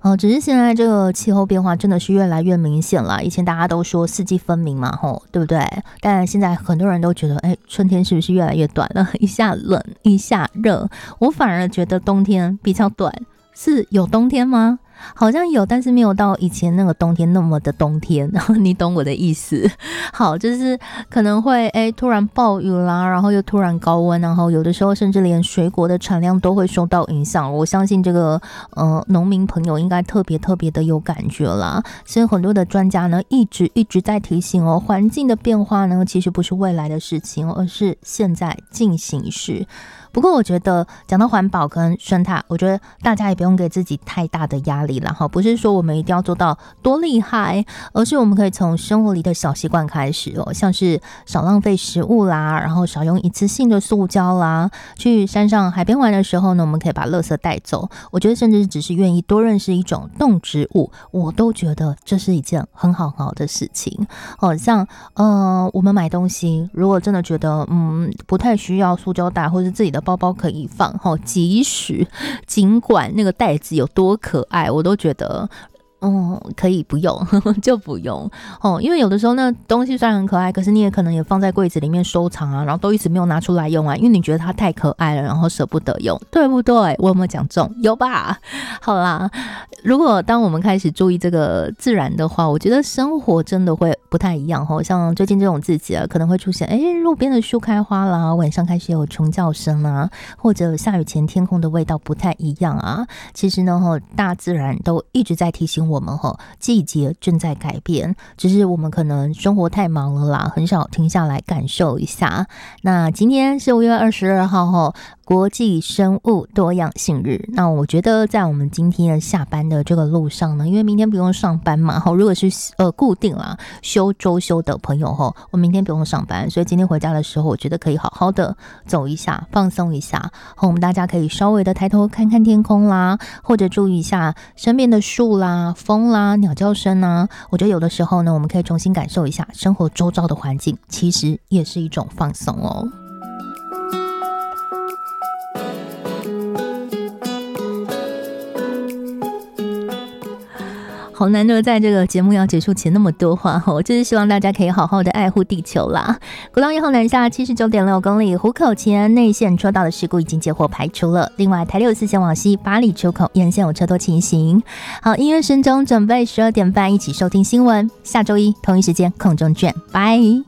只是现在这个气候变化真的是越来越明显了。以前大家都说四季分明嘛，对不对？但现在很多人都觉得，春天是不是越来越短了？一下冷，一下热。我反而觉得冬天比较短。是有冬天吗？好像有，但是没有到以前那个冬天那么的冬天，你懂我的意思。好，就是可能会突然暴雨啦，然后又突然高温，然后有的时候甚至连水果的产量都会受到影响。我相信这个农民朋友应该特别的有感觉啦。所以很多的专家呢一直在提醒环境的变化呢其实不是未来的事情，而是现在进行时。不过我觉得讲到环保跟生态，我觉得大家也不用给自己太大的压力啦，不是说我们一定要做到多厉害，而是我们可以从生活里的小习惯开始像是少浪费食物啦，然后少用一次性的塑胶啦，去山上海边玩的时候呢，我们可以把垃圾带走。我觉得甚至只是愿意多认识一种动植物，我都觉得这是一件很好的事情。像我们买东西如果真的觉得不太需要塑胶袋，或是自己的包包可以放，尽管那个袋子有多可爱，我都觉得可以不用就不用因为有的时候那东西虽然很可爱，可是你也可能也放在柜子里面收藏啊，然后都一直没有拿出来用啊，因为你觉得它太可爱了，然后舍不得用，对不对？我有没有讲中？有吧？好啦，如果当我们开始注意这个自然的话，我觉得生活真的会不太一样像最近这种季节可能会出现路边的树开花啦，晚上开始有虫叫声啊，或者下雨前天空的味道不太一样啊。其实呢大自然都一直在提醒我们季节正在改变，只是我们可能生活太忙了啦，很少停下来感受一下。那今天是5月22号国际生物多样性日。那我觉得在我们今天下班的这个路上呢，因为明天不用上班嘛，如果是固定啦周休的朋友我明天不用上班，所以今天回家的时候我觉得可以好好的走一下，放松一下。我们大家可以稍微的抬头看看天空啦，或者注意一下身边的树啦、风啦、鸟叫声啊。我觉得有的时候呢，我们可以重新感受一下生活周遭的环境，其实也是一种放松哦。好难得在这个节目要结束前那么多话我就是希望大家可以好好的爱护地球啦。国道1号南下 79.6 公里，湖口前内线车道的事故已经接获排除了。另外台64线往西八里出口沿线有车多情形。好，音乐声中准备12点半一起收听新闻，下周一同一时间空中见，拜。